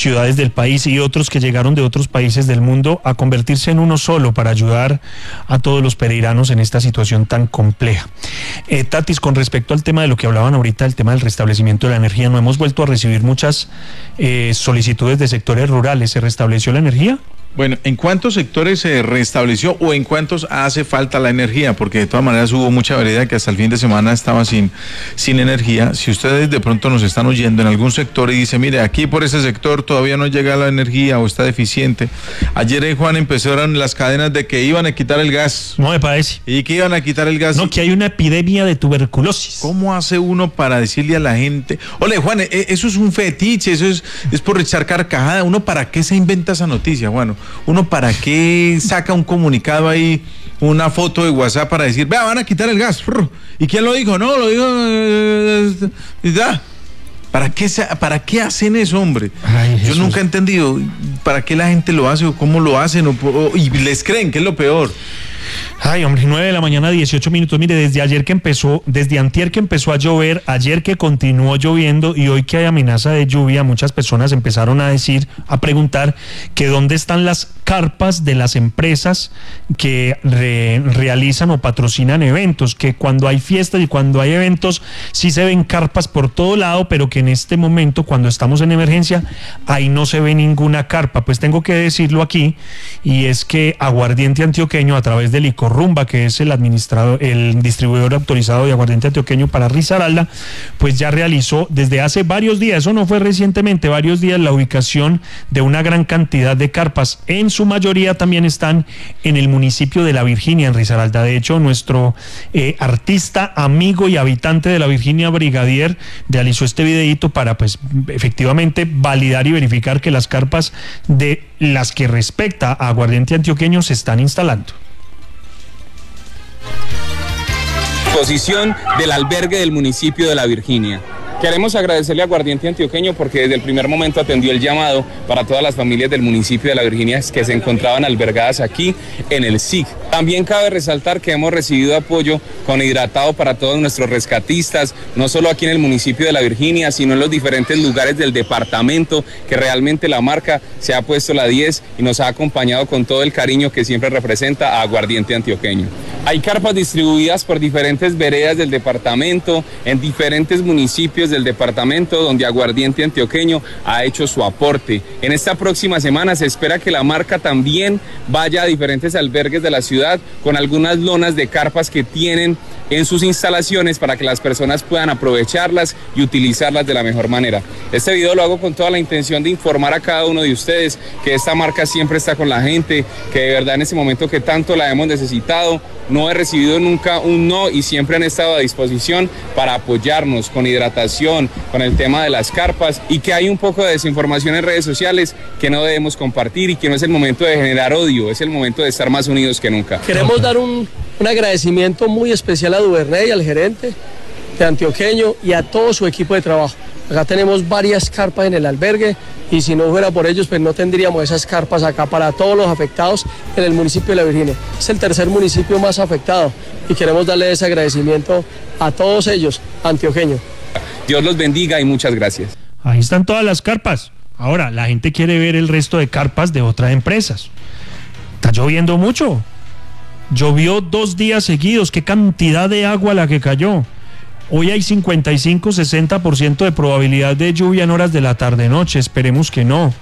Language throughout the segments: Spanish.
ciudades del país y otros que llegaron de otros países del mundo a convertirse en uno solo para ayudar a todos los pereiranos en esta situación tan compleja. Tatis, con respecto al tema de lo que hablaban ahorita, el tema del restablecimiento de la energía, no hemos vuelto a recibir muchas solicitudes de sectores rurales. ¿Se restableció la energía? Bueno, ¿en cuántos sectores se restableció o en cuántos hace falta la energía? Porque de todas maneras hubo mucha vereda que hasta el fin de semana estaba sin energía. Si ustedes de pronto nos están oyendo en algún sector y dicen, mire, aquí por ese sector todavía no llega la energía o está deficiente. Ayer, Juan, empezaron las cadenas de que iban a quitar el gas. No me parece. ¿Y que iban a quitar el gas? No, que hay una epidemia de tuberculosis. ¿Cómo hace uno para decirle a la gente? Ole, Juan, eso es un fetiche, eso es por echar carcajada. ¿Uno para qué se inventa esa noticia, Juan? ¿Uno para qué saca un comunicado ahí, una foto de WhatsApp para decir, vea, van a quitar el gas? ¿Y quién lo dijo? No, lo dijo... ¿Para qué hacen eso, hombre? Ay, yo nunca he entendido para qué la gente lo hace o cómo lo hacen y les creen, que es lo peor. Ay, hombre, 9 de la mañana, 18 minutos. Mire, desde antier que empezó a llover, ayer que continuó lloviendo y hoy que hay amenaza de lluvia, muchas personas empezaron a preguntar que dónde están las carpas de las empresas que realizan o patrocinan eventos, que cuando hay fiestas y cuando hay eventos sí se ven carpas por todo lado, pero que en este momento, cuando estamos en emergencia, ahí no se ve ninguna carpa. Pues tengo que decirlo aquí, y es que Aguardiente Antioqueño, a través de Licorrumba, que es el distribuidor autorizado de aguardiente antioqueño para Risaralda, pues ya realizó desde hace varios días, eso no fue recientemente, varios días, la ubicación de una gran cantidad de carpas. En su mayoría también están en el municipio de La Virginia, en Risaralda. De hecho, nuestro artista, amigo y habitante de La Virginia, Brigadier, realizó este videíto para, pues, efectivamente validar y verificar que las carpas de las que respecta a Aguardiente Antioqueño se están instalando. Posición del albergue del municipio de La Virginia. Queremos agradecerle a Aguardiente Antioqueño porque desde el primer momento atendió el llamado para todas las familias del municipio de La Virginia que se encontraban albergadas aquí en el SIC. También cabe resaltar que hemos recibido apoyo con hidratado para todos nuestros rescatistas, no solo aquí en el municipio de La Virginia, sino en los diferentes lugares del departamento, que realmente la marca se ha puesto la 10 y nos ha acompañado con todo el cariño que siempre representa a Aguardiente Antioqueño. Hay carpas distribuidas por diferentes veredas del departamento, en diferentes municipios del departamento, donde Aguardiente Antioqueño ha hecho su aporte. En esta próxima semana se espera que la marca también vaya a diferentes albergues de la ciudad con algunas lonas de carpas que tienen en sus instalaciones para que las personas puedan aprovecharlas y utilizarlas de la mejor manera. Este video lo hago con toda la intención de informar a cada uno de ustedes que esta marca siempre está con la gente, que de verdad en ese momento que tanto la hemos necesitado, no he recibido nunca un no y siempre han estado a disposición para apoyarnos con hidratación, con el tema de las carpas, y que hay un poco de desinformación en redes sociales que no debemos compartir y que no es el momento de generar odio, es el momento de estar más unidos que nunca. Queremos dar un agradecimiento muy especial a Duvernay, al gerente de Antioqueño y a todo su equipo de trabajo. Acá tenemos varias carpas en el albergue y si no fuera por ellos, pues no tendríamos esas carpas acá para todos los afectados en el municipio de La Virginia. Es el tercer municipio más afectado y queremos darle ese agradecimiento a todos ellos, antioqueños. Dios los bendiga y muchas gracias. Ahí están todas las carpas. Ahora, la gente quiere ver el resto de carpas de otras empresas. Está lloviendo mucho. Llovió 2 días seguidos. Qué cantidad de agua la que cayó. Hoy hay 55-60% de probabilidad de lluvia en horas de la tarde-noche. Esperemos que no.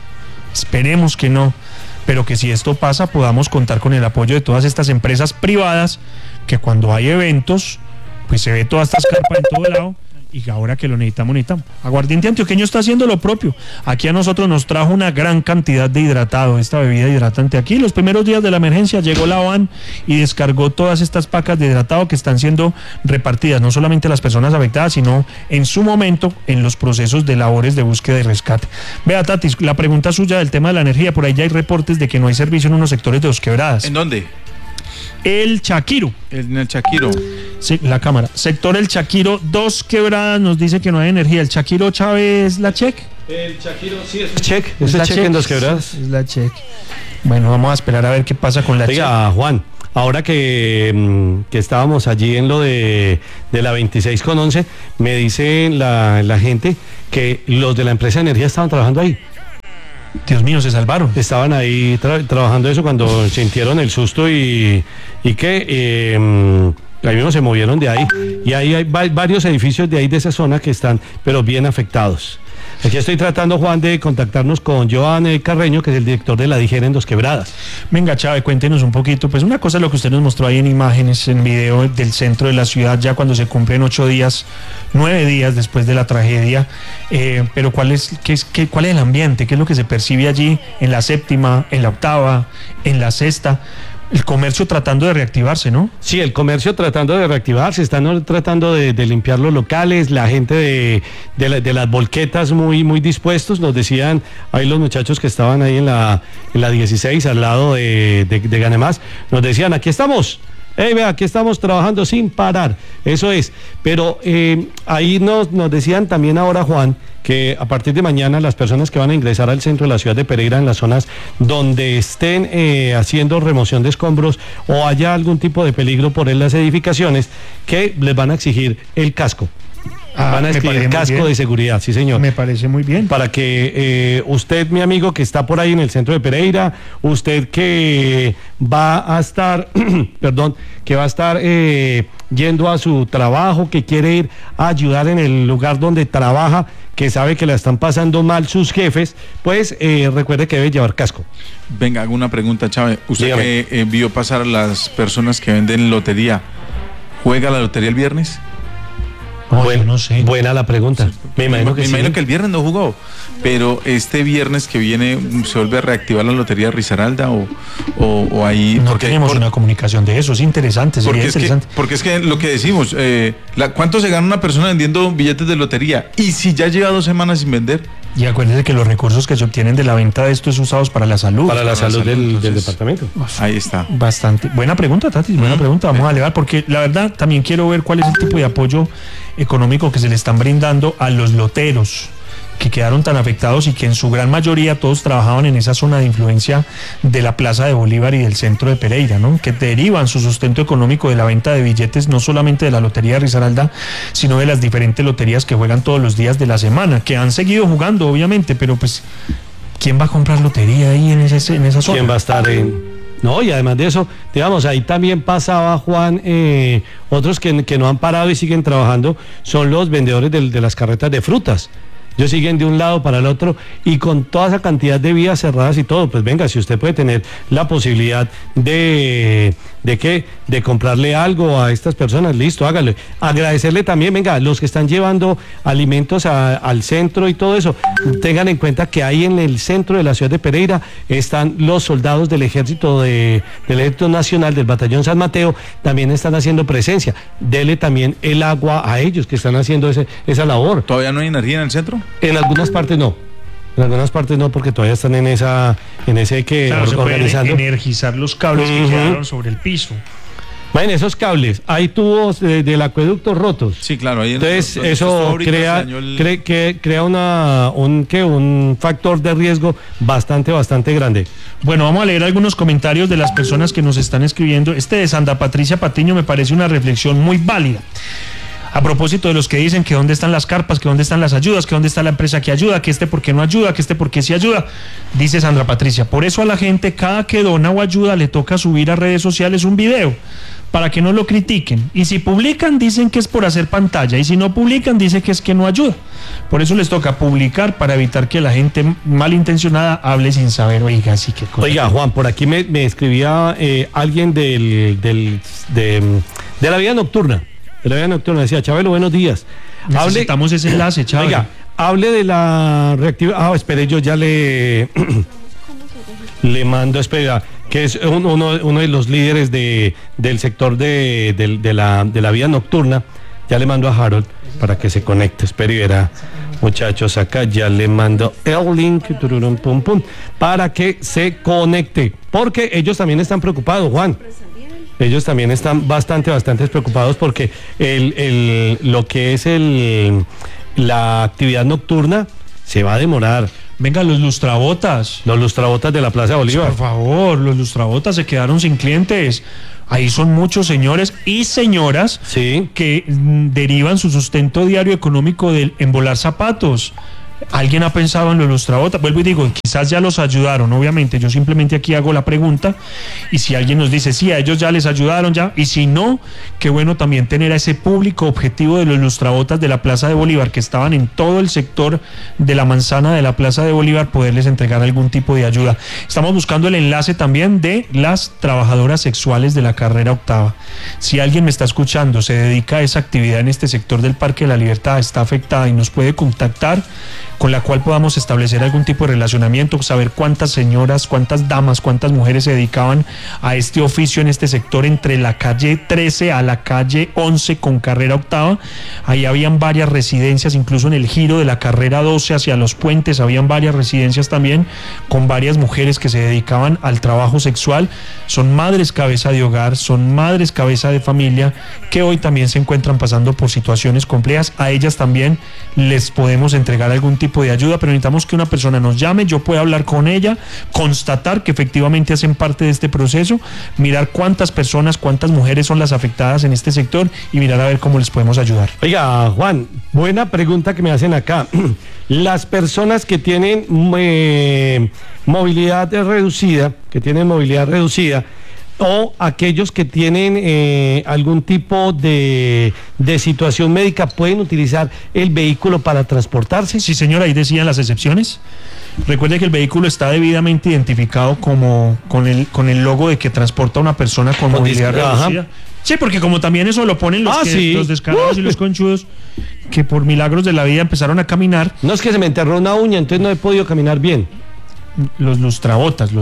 Pero que si esto pasa, podamos contar con el apoyo de todas estas empresas privadas que cuando hay eventos, pues se ve todas estas carpas en todo lado. Y ahora que lo necesitamos. Aguardiente Antioqueño está haciendo lo propio. Aquí a nosotros nos trajo una gran cantidad de hidratado, esta bebida hidratante. Aquí los primeros días de la emergencia llegó la OAN y descargó todas estas pacas de hidratado que están siendo repartidas, no solamente a las personas afectadas, sino en su momento en los procesos de labores de búsqueda y rescate. Vea, Tatis, la pregunta suya del tema de la energía, por ahí ya hay reportes de que no hay servicio en unos sectores de Dos Quebradas. ¿En dónde? El Chaquiro. En el Chaquiro. Sí, la cámara. Sector El Chaquiro, Dos Quebradas, nos dice que no hay energía. El Chaquiro, Chávez, la Check. El Chaquiro, sí, es Check. Es la Check en Dos Quebradas. Es la Check. Bueno, vamos a esperar a ver qué pasa con la Check. Oiga, Juan, ahora que estábamos allí en lo de la 26 con 11, me dice la gente que los de la empresa de energía estaban trabajando ahí. Dios mío, se salvaron. Estaban ahí trabajando eso cuando sintieron el susto y que ahí mismo se movieron de ahí. Y ahí hay varios edificios de ahí de esa zona que están, pero bien afectados. Aquí estoy tratando, Juan, de contactarnos con Joan Carreño, que es el director de la DIGER en Dos Quebradas. Venga, Chávez, cuéntenos un poquito. Pues una cosa es lo que usted nos mostró ahí en imágenes, en video del centro de la ciudad, ya cuando se cumplen 9 días después de la tragedia. Pero ¿cuál es el ambiente? ¿Qué es lo que se percibe allí en la séptima, en la octava, en la sexta? El comercio tratando de reactivarse, ¿no? Sí, el comercio tratando de reactivarse, están tratando de limpiar los locales, la gente de las volquetas muy dispuestos, nos decían ahí los muchachos que estaban ahí en la 16 al lado de Ganemás, nos decían, aquí estamos. Vea, aquí estamos trabajando sin parar, eso es, pero ahí nos decían también ahora, Juan, que a partir de mañana las personas que van a ingresar al centro de la ciudad de Pereira, en las zonas donde estén haciendo remoción de escombros o haya algún tipo de peligro por las edificaciones, que les van a exigir el casco. Van a exigir casco de seguridad, sí señor. Me parece muy bien. Para que usted, mi amigo, que está por ahí en el centro de Pereira, usted que va a estar, yendo a su trabajo, que quiere ir a ayudar en el lugar donde trabaja, que sabe que la están pasando mal sus jefes, pues recuerde que debe llevar casco. Venga, hago una pregunta, Chávez. Usted Dígame. que vio pasar a las personas que venden lotería, ¿juega la lotería el viernes? Yo no sé. Buena la pregunta. Me imagino que sí. que el viernes no jugó, pero este viernes que viene se vuelve a reactivar la lotería de Risaralda o ahí. No tenemos una comunicación de eso, es interesante, sería interesante. Porque es que lo que decimos, ¿cuánto se gana una persona vendiendo billetes de lotería? Y si ya lleva 2 semanas sin vender. Y acuérdense que los recursos que se obtienen de la venta de esto es usados para la salud. Para la salud del entonces, departamento. Ahí está. Bastante. Buena pregunta, Tati, buena pregunta. Vamos a elevar, porque la verdad también quiero ver cuál es el tipo de apoyo económico que se le están brindando a los loteros que quedaron tan afectados y que en su gran mayoría todos trabajaban en esa zona de influencia de la Plaza de Bolívar y del centro de Pereira, ¿no? Que derivan su sustento económico de la venta de billetes, no solamente de la lotería de Risaralda, sino de las diferentes loterías que juegan todos los días de la semana, que han seguido jugando, obviamente, pero pues, ¿quién va a comprar lotería ahí en esa zona? ¿Quién va a estar en...? No, y además de eso, digamos, ahí también pasaba, Juan, otros que no han parado y siguen trabajando, son los vendedores de las carretas de frutas. Ellos siguen de un lado para el otro y con toda esa cantidad de vías cerradas y todo, pues venga, si usted puede tener la posibilidad de comprarle algo a estas personas, listo, hágalo. Agradecerle también, venga, los que están llevando alimentos al centro y todo eso, tengan en cuenta que ahí en el centro de la ciudad de Pereira están los soldados del ejército del ejército nacional, del batallón San Mateo, también están haciendo presencia. Dele también el agua a ellos que están haciendo esa labor. ¿Todavía no hay energía en el centro? En algunas partes no. En algunas partes no, porque todavía están en ese que claro, se pueden organizando. energizar los cables que quedaron sobre el piso. En esos cables, hay tubos del acueducto rotos. Sí, claro. Ahí entonces eso crea un factor de riesgo bastante grande. Bueno, vamos a leer algunos comentarios de las personas que nos están escribiendo. Este de Santa Patricia Patiño me parece una reflexión muy válida. A propósito de los que dicen que dónde están las carpas, que dónde están las ayudas, que dónde está la empresa que ayuda, que por qué no ayuda, que por qué sí ayuda, dice Sandra Patricia. Por eso a la gente, cada que dona o ayuda, le toca subir a redes sociales un video, para que no lo critiquen. Y si publican, dicen que es por hacer pantalla, y si no publican, dicen que es que no ayuda. Por eso les toca publicar, para evitar que la gente malintencionada hable sin saber. Oiga, sí, qué cosa. Oiga, Juan, por aquí me escribía alguien de la vida nocturna. De la vida nocturna, decía, Chabelo, buenos días. Necesitamos ese enlace, Chabelo. Oiga, hable de la reactivación. Espere, yo ya le mando, espera, que es uno de los líderes del sector de la vida nocturna. Ya le mando a Harold para que se conecte. Espere y verá, muchachos, acá ya le mando el link, para que se conecte. Porque ellos también están preocupados, Juan. Ellos también están bastante preocupados porque lo que es la actividad nocturna se va a demorar. Venga, los lustrabotas. Los lustrabotas de la Plaza de Bolívar. Por favor, los lustrabotas se quedaron sin clientes. Ahí son muchos señores y señoras que derivan su sustento diario económico del embolar zapatos. ¿Alguien ha pensado en los lustrabotas? Vuelvo y digo, quizás ya los ayudaron, obviamente, yo simplemente aquí hago la pregunta, y si alguien nos dice, sí, a ellos ya les ayudaron ya, y si no, qué bueno también tener a ese público objetivo de los lustrabotas de la Plaza de Bolívar, que estaban en todo el sector de la manzana de la Plaza de Bolívar, poderles entregar algún tipo de ayuda. Estamos buscando el enlace también de las trabajadoras sexuales de la carrera octava. Si alguien me está escuchando, se dedica a esa actividad en este sector del Parque de la Libertad, está afectada y nos puede contactar, con la cual podamos establecer algún tipo de relacionamiento, saber cuántas señoras, cuántas damas, cuántas mujeres se dedicaban a este oficio en este sector entre la calle 13 a la calle 11 con carrera octava. Ahí habían varias residencias, incluso en el giro de la carrera 12 hacia los puentes habían varias residencias también con varias mujeres que se dedicaban al trabajo sexual. Son madres cabeza de hogar, son madres cabeza de familia que hoy también se encuentran pasando por situaciones complejas. A ellas también les podemos entregar algún tipo de ayuda, pero necesitamos que una persona nos llame, yo pueda hablar con ella, constatar que efectivamente hacen parte de este proceso, mirar cuántas personas, cuántas mujeres son las afectadas en este sector y mirar a ver cómo les podemos ayudar. Oiga, Juan, buena pregunta que me hacen acá. Las personas que tienen movilidad reducida, o aquellos que tienen algún tipo de situación médica, ¿pueden utilizar el vehículo para transportarse? Sí, señora, ahí decían las excepciones. Recuerde que el vehículo está debidamente identificado como con el logo de que transporta a una persona con movilidad reducida. Sí, porque como también eso lo ponen los descarados y los conchudos que por milagros de la vida empezaron a caminar. No, es que se me enterró una uña, entonces no he podido caminar bien. Los lustrabotas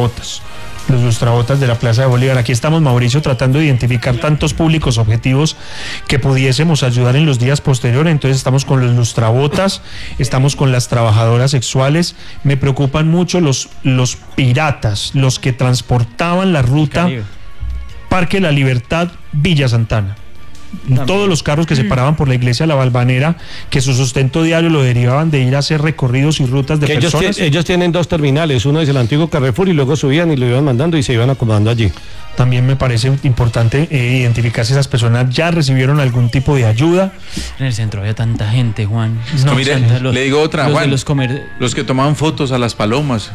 de la Plaza de Bolívar. Aquí estamos, Mauricio, tratando de identificar tantos públicos objetivos que pudiésemos ayudar en los días posteriores. Entonces estamos con los lustrabotas, estamos con las trabajadoras sexuales. Me preocupan mucho los piratas, los que transportaban la ruta Parque La Libertad, Villa Santana. Todos los carros que se paraban por la iglesia de La Valvanera, que su sustento diario lo derivaban de ir a hacer recorridos y rutas de personas. Ellos tienen dos terminales, uno es el antiguo Carrefour y luego subían y lo iban mandando y se iban acomodando allí. También me parece importante identificar si esas personas ya recibieron algún tipo de ayuda. En el centro había tanta gente, Juan. No, mire, le digo otra, Juan, los que tomaban fotos a las palomas.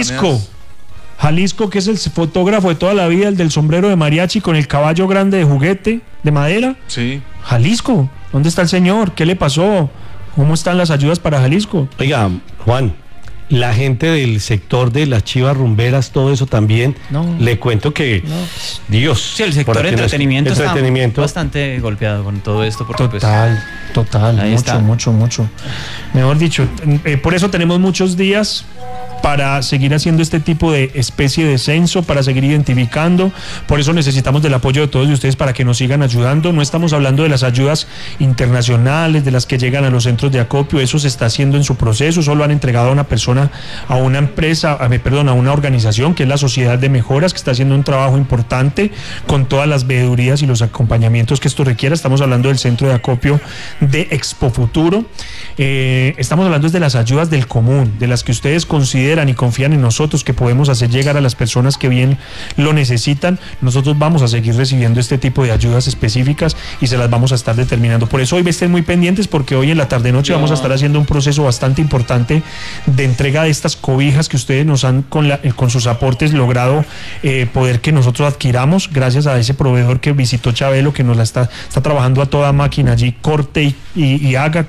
Jalisco, que es el fotógrafo de toda la vida, el del sombrero de mariachi con el caballo grande de juguete, de madera. Sí. Jalisco, ¿dónde está el señor? ¿Qué le pasó? ¿Cómo están las ayudas para Jalisco? Oiga, Juan, la gente del sector de las chivas rumberas, todo eso también, le cuento que, Dios. Sí, el sector de entretenimiento está bastante golpeado con todo esto. Porque Total, mucho. Mejor dicho, por eso tenemos muchos días para seguir haciendo este tipo de especie de censo, para seguir identificando. Por eso necesitamos del apoyo de todos ustedes para que nos sigan ayudando. No estamos hablando de las ayudas internacionales, de las que llegan a los centros de acopio, eso se está haciendo en su proceso. Solo han entregado a una persona, a una empresa, a una organización que es la Sociedad de Mejoras, que está haciendo un trabajo importante con todas las veedurías y los acompañamientos que esto requiera. Estamos hablando del centro de acopio de Expo Futuro. Estamos hablando de las ayudas del común, de las que ustedes consideran y confían en nosotros que podemos hacer llegar a las personas que bien lo necesitan. Nosotros vamos a seguir recibiendo este tipo de ayudas específicas y se las vamos a estar determinando. Por eso hoy estén muy pendientes, porque hoy en la tarde-noche vamos a estar haciendo un proceso bastante importante de entrega de estas cobijas que ustedes nos han con sus aportes logrado poder que nosotros adquiramos, gracias a ese proveedor que visitó Chabelo, que nos la está trabajando a toda máquina allí, corte y haga.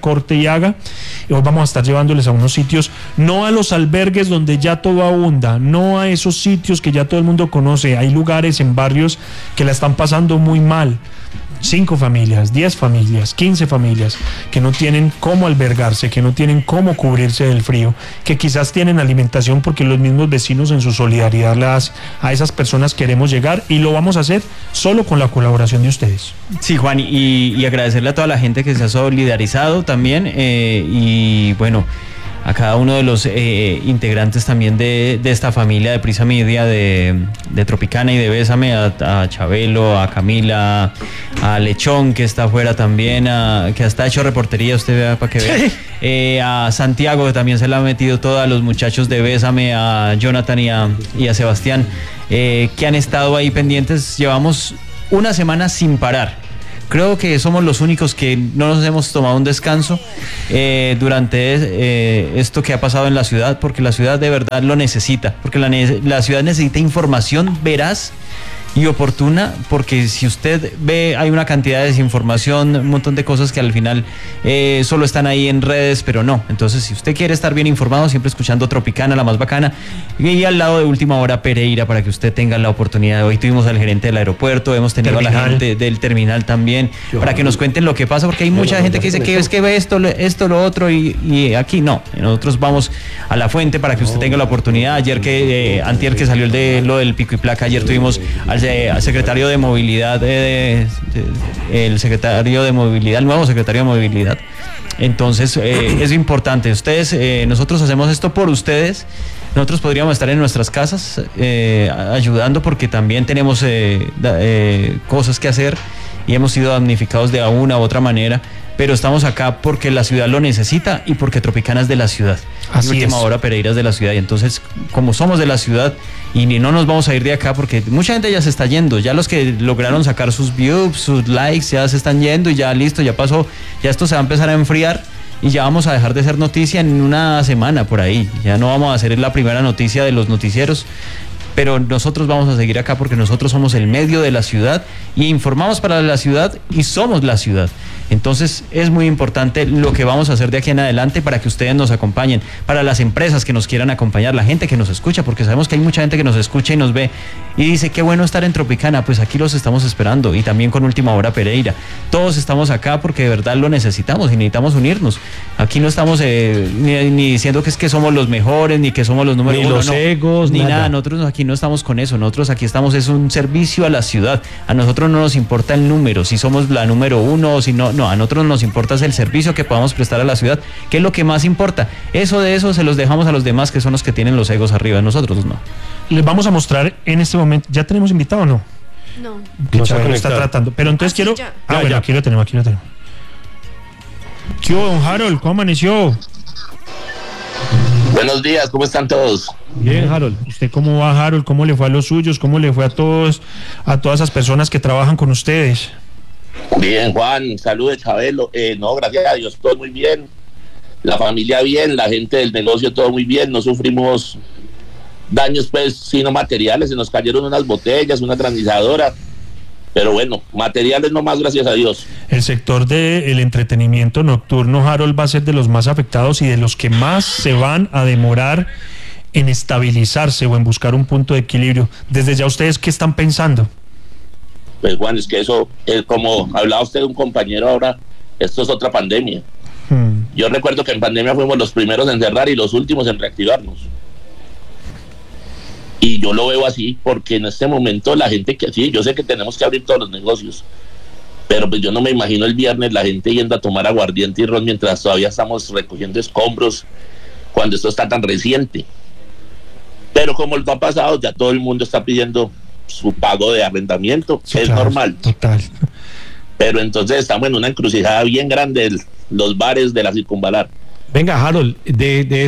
Y hoy vamos a estar llevándoles a unos sitios, no a los albergues donde ya todo abunda, no a esos sitios que ya todo el mundo conoce. Hay lugares en barrios que la están pasando muy mal. 5 familias, 10 familias, 15 familias que no tienen cómo albergarse, que no tienen cómo cubrirse del frío, que quizás tienen alimentación porque los mismos vecinos en su solidaridad a esas personas queremos llegar, y lo vamos a hacer solo con la colaboración de ustedes. Sí, Juan, y agradecerle a toda la gente que se ha solidarizado también, y bueno, a cada uno de los integrantes también de esta familia de Prisa Media, de Tropicana y de Bésame, a Chabelo, a Camila, a Lechón, que está afuera también, que hasta ha hecho reportería, usted vea para que vea, a Santiago, que también se le ha metido todo, a los muchachos de Bésame, a Jonathan y a Sebastián, que han estado ahí pendientes. Llevamos una semana sin parar Creo que somos los únicos que no nos hemos tomado un descanso durante esto que ha pasado en la ciudad, porque la ciudad de verdad lo necesita, porque la ciudad necesita información veraz y oportuna, porque si usted ve, hay una cantidad de desinformación, un montón de cosas que al final solo están ahí en redes, pero no. Entonces, si usted quiere estar bien informado, siempre escuchando Tropicana, la más bacana, y al lado de Última Hora Pereira, para que usted tenga la oportunidad. Hoy tuvimos al gerente del aeropuerto, hemos tenido a la gente del terminal también, para que nos cuenten lo que pasa, porque hay mucha gente que dice que es que ve esto, lo otro, y aquí no. Nosotros vamos a la fuente para que usted tenga la oportunidad. Ayer antier que salió lo del pico y placa, ayer tuvimos al secretario de movilidad, el nuevo secretario de movilidad. Entonces es importante. Nosotros hacemos esto por ustedes. Nosotros podríamos estar en nuestras casas ayudando, porque también tenemos cosas que hacer y hemos sido damnificados de una u otra manera, pero estamos acá porque la ciudad lo necesita y porque Tropicana es de la ciudad. Última Hora Pereira es de la ciudad, y entonces, como somos de la ciudad y no nos vamos a ir de acá, porque mucha gente ya se está yendo, ya los que lograron sacar sus views, sus likes, ya se están yendo y ya listo, ya pasó, ya esto se va a empezar a enfriar y ya vamos a dejar de ser noticia en una semana por ahí, ya no vamos a ser la primera noticia de los noticieros. Pero nosotros vamos a seguir acá porque nosotros somos el medio de la ciudad y informamos para la ciudad y somos la ciudad. Entonces es muy importante lo que vamos a hacer de aquí en adelante para que ustedes nos acompañen, para las empresas que nos quieran acompañar, la gente que nos escucha, porque sabemos que hay mucha gente que nos escucha y nos ve y dice, qué bueno estar en Tropicana. Pues aquí los estamos esperando, y también con Última Hora Pereira. Todos estamos acá porque de verdad lo necesitamos y necesitamos unirnos. Aquí no estamos ni diciendo que es que somos los mejores, ni que somos los números uno, los egos, ni nada. Nosotros aquí no estamos con eso. Nosotros aquí estamos, es un servicio a la ciudad. A nosotros no nos importa el número, si somos la número uno o si no. No, a nosotros nos importa es el servicio que podamos prestar a la ciudad, que es lo que más importa. Eso se los dejamos a los demás, que son los que tienen los egos arriba. Nosotros no. Les vamos a mostrar en este momento. ¿Ya tenemos invitado o no? No. Está tratando. Pero entonces quiero. Ya. Bueno, aquí lo tenemos. ¿Qué hubo, don Harold? ¿Cómo amaneció? Buenos días, ¿cómo están todos? Bien, Harold. ¿Usted cómo va, Harold? ¿Cómo le fue a los suyos? ¿Cómo le fue a todas esas personas que trabajan con ustedes? Bien, Juan, saludos, Chabelo. No, gracias a Dios, todo muy bien. La familia bien, la gente del negocio todo muy bien. No sufrimos daños, pues, sino materiales. Se nos cayeron unas botellas, una granizadora. Pero bueno, materiales nomás, gracias a Dios. El sector del entretenimiento nocturno, Harold, va a ser de los más afectados y de los que más se van a demorar en estabilizarse o en buscar un punto de equilibrio. Desde ya, ¿ustedes qué están pensando? Pues Juan, es que eso, como hablaba usted de un compañero ahora, esto es otra pandemia. Yo recuerdo que en pandemia fuimos los primeros en cerrar y los últimos en reactivarnos. Y yo lo veo así porque en este momento la gente que sí, yo sé que tenemos que abrir todos los negocios, pero pues yo no me imagino el viernes la gente yendo a tomar aguardiente y ron mientras todavía estamos recogiendo escombros, cuando esto está tan reciente. Pero como el ha pasado, ya todo el mundo está pidiendo su pago de arrendamiento, sí, es claro, normal. Total. Pero entonces estamos en una encrucijada bien grande, los bares de la Circunvalar. Venga, Harold, de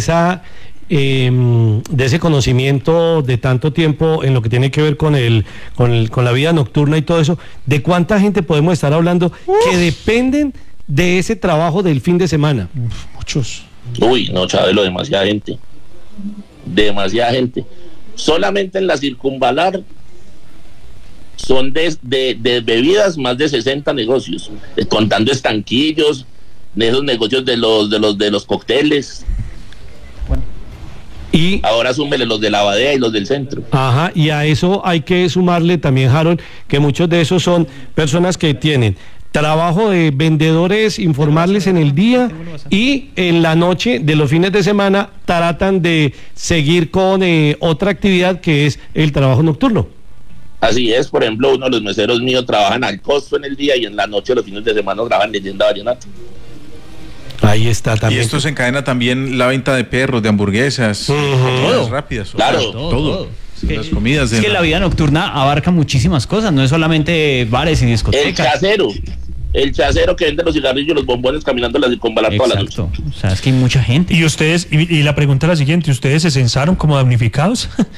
ese conocimiento de tanto tiempo en lo que tiene que ver con la vida nocturna y todo eso, ¿de cuánta gente podemos estar hablando que dependen de ese trabajo del fin de semana? Muchos. Uy, no, Chabelo, demasiada gente. Demasiada gente. Solamente en la Circunvalar son de bebidas más de 60 negocios, contando estanquillos, de esos negocios de los cócteles. Bueno. Y ahora súmele los de la Badea y los del centro. Ajá, y a eso hay que sumarle también, Harold, que muchos de esos son personas que tienen trabajo de vendedores informales en el día y en la noche de los fines de semana tratan de seguir con otra actividad que es el trabajo nocturno. Así es, por ejemplo, uno de los meseros míos trabajan al costo en el día y en la noche, los fines de semana, graban Leyenda Vallenata. Ahí está también. Y esto se encadena también la venta de perros, de hamburguesas, todo rápidas. Claro, todo. Las comidas. Es que la vida nocturna abarca muchísimas cosas, no es solamente bares y discotecas. El chacero que vende los cigarrillos y los bombones caminando la Circunvalar toda la noche. O sea, es que hay mucha gente. Y ustedes, y la pregunta es la siguiente, ¿ustedes se censaron como damnificados?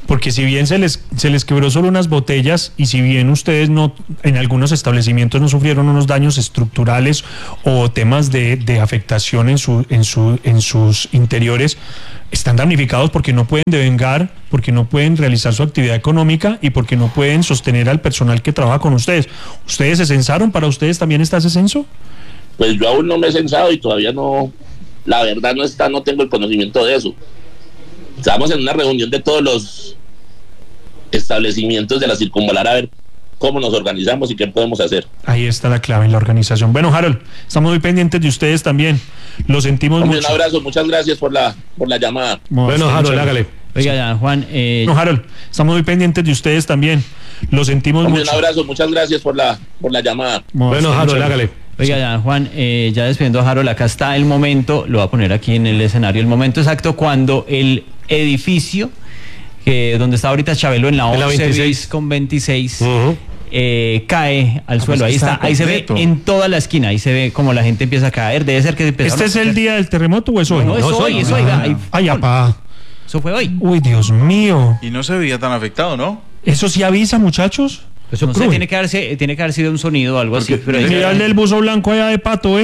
Porque si bien se les quebró solo unas botellas y si bien ustedes no en algunos establecimientos no sufrieron unos daños estructurales o temas de afectación en sus interiores, están damnificados porque no pueden devengar, porque no pueden realizar su actividad económica y porque no pueden sostener al personal que trabaja con ustedes. ¿Ustedes se censaron? ¿Para ustedes también está ese censo? Pues yo aún no me he censado y todavía no, la verdad no tengo el conocimiento de eso. Estamos en una reunión de todos los establecimientos de la circunvalar a ver cómo nos organizamos y qué podemos hacer. Ahí está la clave en la organización. Bueno, Harold, estamos muy pendientes de ustedes también. Lo sentimos mucho. Un abrazo, muchas gracias por la llamada. Bueno, Harold, hágale. Oiga, Juan. No, Harold, estamos muy pendientes de ustedes también. Lo sentimos mucho. Un abrazo, muchas gracias por la llamada. Bueno, Harold, hágale. Oiga, Juan, ya despidiendo a Harold, acá está el momento, lo voy a poner aquí en el escenario, el momento exacto cuando el edificio donde está ahorita Chabelo en la 11 con 26 cae al suelo. Ahí está, ahí se ve en toda la esquina, ahí se ve como la gente empieza a caer. Debe ser que ¿Este es el día del terremoto o es hoy? No, es hoy, es hoy. Ay, apá. Eso fue hoy. Uy, Dios mío. Y no se veía tan afectado, ¿no? ¿Eso sí avisa, muchachos? Eso no sé, tiene que haber sido un sonido o algo así. Pero mira el del buzo blanco allá de Pato,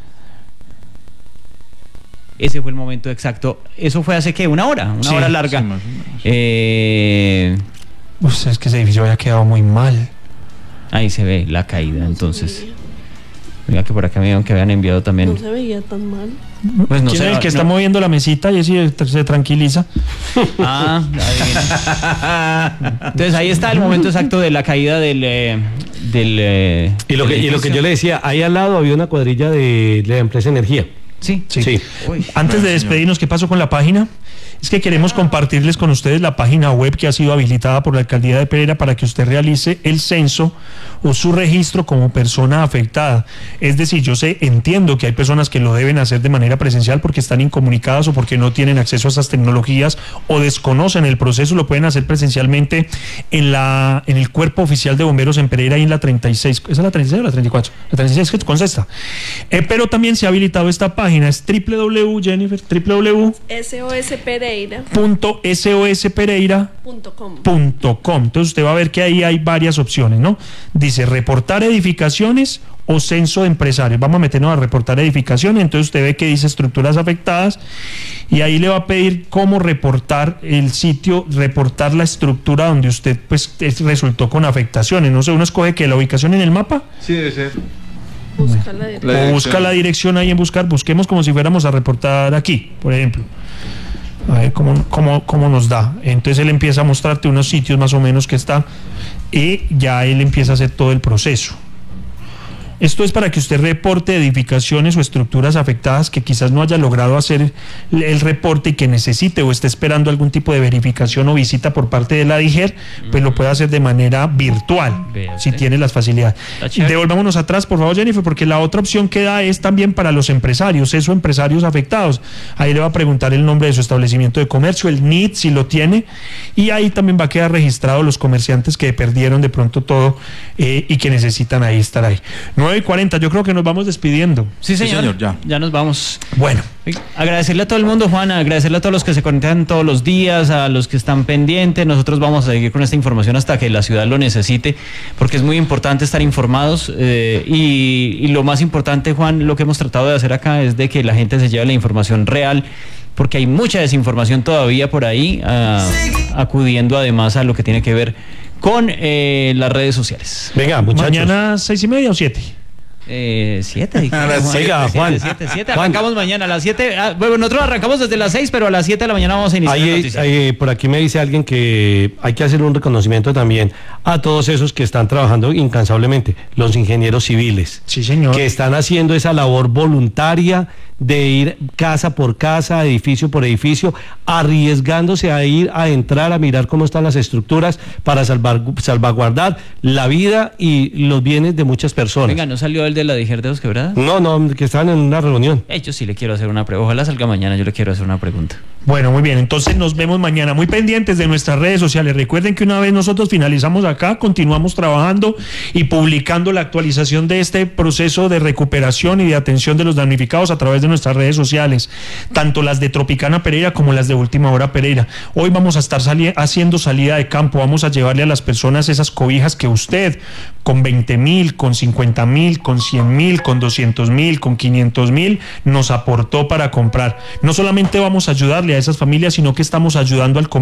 Ese fue el momento exacto. Eso fue hace, ¿qué? Una hora larga. Sí, es que ese edificio había quedado muy mal. Ahí se ve la caída, entonces. Mira que por acá me dijeron que habían enviado también. No se veía tan mal. Pues no sé, el que está moviendo la mesita y así se tranquiliza. Entonces ahí está el momento exacto de la caída del y lo que yo le decía, ahí al lado había una cuadrilla de la empresa Energía. Sí. Uy, antes de despedirnos, ¿qué pasó con la página? Es que queremos compartirles con ustedes la página web que ha sido habilitada por la Alcaldía de Pereira para que usted realice el censo o su registro como persona afectada. Es decir, entiendo que hay personas que lo deben hacer de manera presencial porque están incomunicadas o porque no tienen acceso a esas tecnologías o desconocen el proceso, lo pueden hacer presencialmente en el Cuerpo Oficial de Bomberos en Pereira y en la 36. ¿Esa es la 36 o la 34? La 36 que contesta. Pero también se ha habilitado esta página, es www.sospereira.com. Entonces usted va a ver que ahí hay varias opciones, ¿no? Dice reportar edificaciones o censo de empresarios. Vamos a meternos a reportar edificaciones. Entonces usted ve que dice estructuras afectadas y ahí le va a pedir cómo reportar el sitio, reportar la estructura donde usted pues resultó con afectaciones. No sé, uno escoge que la ubicación en el mapa. Sí, debe ser. Busca la dirección ahí en buscar. Busquemos como si fuéramos a reportar aquí, por ejemplo. A ver cómo nos da. Entonces él empieza a mostrarte unos sitios más o menos que está y ya él empieza a hacer todo el proceso. Esto es para que usted reporte edificaciones o estructuras afectadas que quizás no haya logrado hacer el reporte y que necesite o esté esperando algún tipo de verificación o visita por parte de la DIGER, pues lo puede hacer de manera virtual, si tiene las facilidades. Devolvámonos atrás, por favor, Jennifer, porque la otra opción que da es también para los empresarios, empresarios afectados. Ahí le va a preguntar el nombre de su establecimiento de comercio, el NIT, si lo tiene, y ahí también va a quedar registrado los comerciantes que perdieron de pronto todo y que necesitan ahí estar ahí. 9:40, yo creo que nos vamos despidiendo. Sí, señor, ya nos vamos. Bueno. Agradecerle a todo el mundo, Juan, agradecerle a todos los que se conectan todos los días, a los que están pendientes. Nosotros vamos a seguir con esta información hasta que la ciudad lo necesite, porque es muy importante estar informados y lo más importante, Juan, lo que hemos tratado de hacer acá es de que la gente se lleve la información real, porque hay mucha desinformación todavía por ahí, acudiendo además a lo que tiene que ver con las redes sociales. Venga, muchachos. ¿Mañana 6:30 o 7? 7. Oiga, Juan. 7. Arrancamos mañana a las 7. Bueno, nosotros arrancamos desde las 6, pero a las 7 de la mañana vamos a iniciar. Por aquí me dice alguien que hay que hacer un reconocimiento también a todos esos que están trabajando incansablemente, los ingenieros civiles. Sí, señor. Que están haciendo esa labor voluntaria de ir casa por casa, edificio por edificio, arriesgándose a ir a entrar a mirar cómo están las estructuras para salvaguardar la vida y los bienes de muchas personas. Venga, no salió el de la Dijer de Dos Quebradas? No, que estaban en una reunión. Yo sí le quiero hacer una pregunta. Ojalá salga mañana, yo le quiero hacer una pregunta. Bueno, muy bien, entonces nos vemos mañana. Muy pendientes de nuestras redes sociales. Recuerden que una vez nosotros finalizamos acá, continuamos trabajando y publicando la actualización de este proceso de recuperación y de atención de los damnificados a través de nuestras redes sociales, tanto las de Tropicana Pereira como las de Última Hora Pereira. Hoy vamos a estar haciendo salida de campo, vamos a llevarle a las personas esas cobijas que usted, con 20.000, con 50.000, con 100.000, con 200.000, con 500.000, nos aportó para comprar. No solamente vamos a ayudarle a esas familias, sino que estamos ayudando al comercio